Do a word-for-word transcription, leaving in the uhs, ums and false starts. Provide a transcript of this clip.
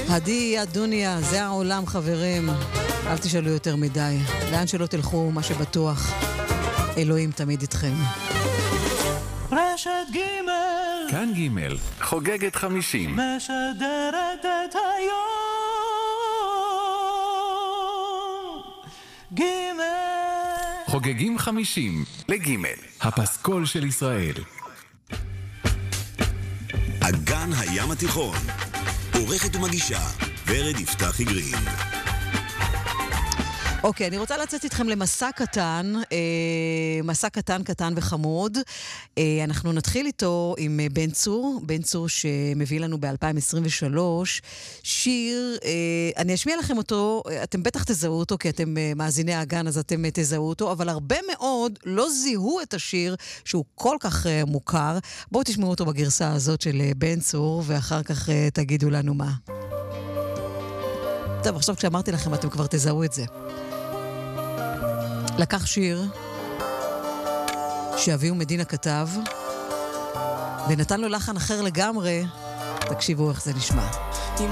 הדי הדוניה, זה העולם חברים. אל תשאלו יותר מדי. לאן שלא תלכו, מה שבטוח, אלוהים תמיד איתכם. רשת ג' כאן ג' חוגגת חמישים. משדרת את היום. ג' חוגגים חמישים לג' הפסקול של ישראל. אגן הים התיכון, עורכת ומגישה ורד יפתחי גרין. אוקיי, אני רוצה לצאת איתכם למסע קטן, אה, מסע קטן, קטן וחמוד. אה, אנחנו נתחיל איתו עם בן צור, בן צור שמביא לנו ב-אלפיים עשרים ושלוש שיר, אה, אני אשמיע לכם אותו, אתם בטח תזהו אותו, כי אתם אה, מאזיני האגן, אז אתם אה, תזהו אותו, אבל הרבה מאוד לא זיהו את השיר שהוא כל כך אה, מוכר. בואו תשמעו אותו בגרסה הזאת של אה, בן צור, ואחר כך אה, תגידו לנו מה. טוב, עכשיו כשאמרתי לכם, אתם כבר תזהו את זה. לקח שיר שאביהו מדינה כתב ונתן לו לחן אחר לגמרי. תקשיבו איך זה נשמע. אם